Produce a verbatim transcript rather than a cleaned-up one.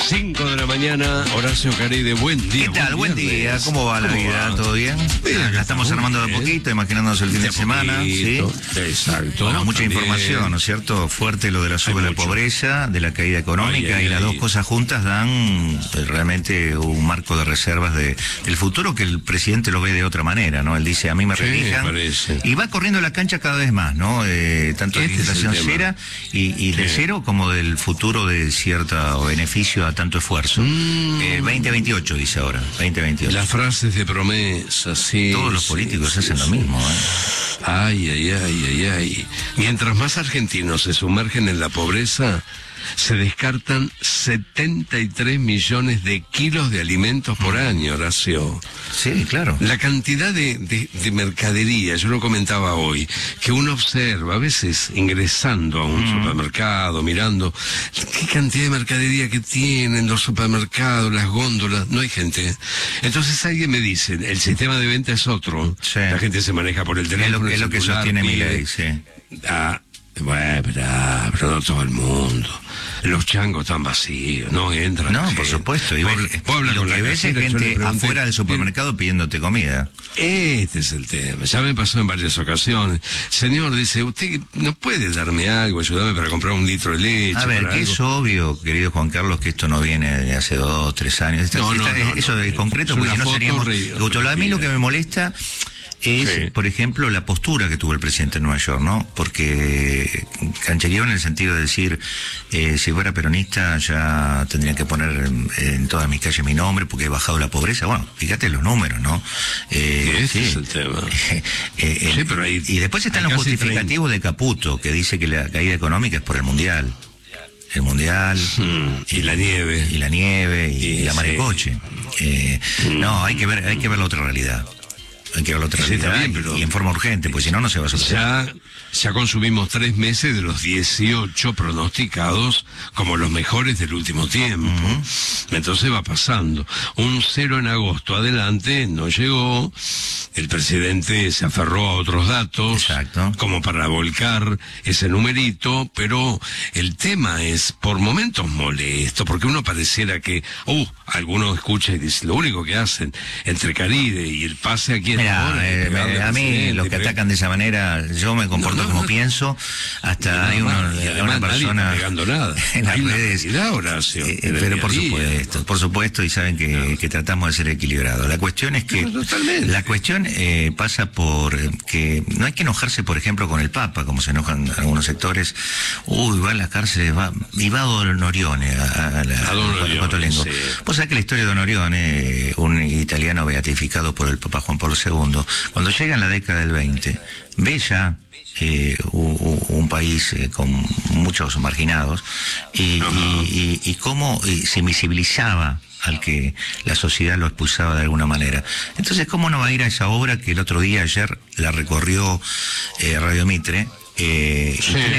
cinco de la mañana, Horacio Caride, buen día. ¿Qué tal? Buen, buen día, ¿cómo va la ¿Cómo vida? va? ¿Todo bien? Bien, la estamos armando de a poquito, imaginándonos el fin de, de semana. Poquito, ¿sí? Exacto. Bueno, mucha también. información, ¿no es cierto? Fuerte lo de la suba de la pobreza, de la caída económica, ay, ay, y las ay. dos cosas juntas dan pues, realmente un marco de reservas de el futuro que el presidente lo ve de otra manera, ¿no? Él dice, a mí me Sí, relijan, parece. y va corriendo la cancha cada vez más, ¿no? Eh, tanto de Este es el inflación tema. cera y, y de Sí. cero como del futuro de cierto beneficio a tanto esfuerzo. Mm. Eh, veinte veintiocho dice ahora, veinte veintiocho. Las frases de promesa, sí. Todos los sí, políticos sí, hacen sí. lo mismo, ¿eh? Ay, ay, ay, ay, ay. Mientras más argentinos se sumergen en la pobreza, se descartan setenta y tres millones de kilos de alimentos por año, Horacio. Sí, claro. La cantidad de, de, de mercadería, yo lo comentaba hoy, que uno observa, a veces ingresando a un mm. supermercado, mirando, qué cantidad de mercadería que tienen los supermercados, las góndolas, no hay gente. Entonces alguien me dice, el sistema de venta es otro, sí. La gente se maneja por el teléfono. Es lo, es lo que sostiene Milei, sí. Ah, bueno, pero, pero no todo el mundo. Los changos están vacíos, no entran. No, gente. por supuesto. Y, vos, vos y lo que ves es gente afuera del supermercado pidiéndote comida. Este es el tema. Ya me pasó en varias ocasiones. Señor, dice, usted no puede darme algo, ayudarme para comprar un litro de leche. A ver, que es obvio, querido Juan Carlos, que esto no viene de hace dos, tres años. Esta, no, esta, no, no, eso no, es no, concreto, es porque si no seríamos... Re, a mí lo que me molesta es, sí. por ejemplo, la postura que tuvo el presidente en Nueva York, ¿no? Porque canchereó en el sentido de decir, eh, si fuera peronista ya tendrían que poner en, en todas mis calles mi nombre porque he bajado la pobreza. Bueno, fíjate los números, ¿no? Eh, Ese sí. es el tema. eh, eh, sí, pero hay, y después están los justificativos treinta de Caputo, que dice que la caída económica es por el Mundial. El Mundial hmm, y, y la nieve y la nieve y, y la maricoche. Sí. Eh, hmm. No, hay que ver, hay que ver la otra realidad. Hay que ver la otra sí, realidad bien, pero y en forma urgente, porque si no, no se va a solucionar. Ya, ya consumimos tres meses de los dieciocho pronosticados como los mejores del último tiempo. Uh-huh. Entonces va pasando. Un cero en agosto adelante no llegó. El presidente se aferró a otros datos. Exacto. Como para volcar ese numerito, pero el tema es por momentos molesto, porque uno pareciera que, uh, alguno escucha y dice, lo único que hacen entre Caride y el pase aquí en Mira, eh, eh, a mí los que atacan de esa manera, yo me comporto no, no, como no, pienso, hasta no, hay uno, no, una persona pegando nada. en las hay redes, realidad, Horacio, eh, pero por supuesto, por supuesto, y saben que, no. que tratamos de ser equilibrados. La cuestión es que no, la cuestión eh, pasa por que no hay que enojarse, por ejemplo, con el Papa, como se enojan algunos sectores. Uy, va a la cárcel, va, y va a Don Orione, a, a la, a Don Orione, sí. Vos sabés que la historia de Don Orione, un italiano beatificado por el Papa Juan Pablo segundo, cuando llega en la década del veinte, ve ya eh, un, un país eh, con muchos marginados y, uh-huh. y, y, y cómo y se invisibilizaba al que la sociedad lo expulsaba de alguna manera. Entonces, ¿cómo no va a ir a esa obra que el otro día, ayer, la recorrió eh, Radio Mitre? Eh, sí.